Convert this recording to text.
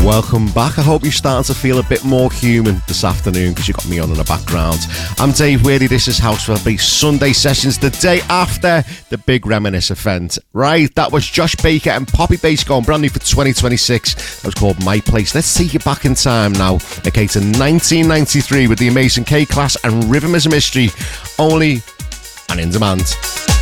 welcome back. I hope you're starting to feel a bit more human this afternoon because you got me on in the background. I'm Dave Worley. This is House for Beat Sunday Sessions, the day after the big Reminisce event. Right, that was Josh Baker and Poppy Bass going brand new for 2026. That was called My Place. Let's take you back in time now, okay, to 1993 with the amazing K-Class and Rhythm is a Mystery, Only and In Demand.